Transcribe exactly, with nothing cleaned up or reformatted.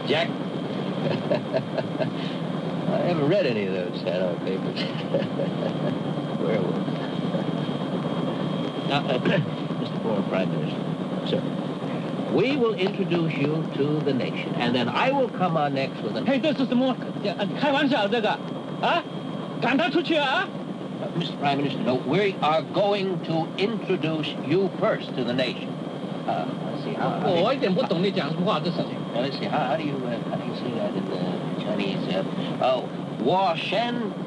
Jack? I haven't read any of those Hanoi papers. Werewolves. Now, uh, Mister Former Prime Minister. Sir. We will introduce you to the nation, and then I will come on next with an... Hey, 这是什么？开玩笑这个，啊？赶他出去啊！ Uh, Mister Prime Minister, no, we are going to introduce you first to the nation. Uh, let's see, how... how 我一点不懂你讲什么话，这事情。 Now, let's see, how, how do you uh, how do you say that in the Chinese? Uh, uh, 我先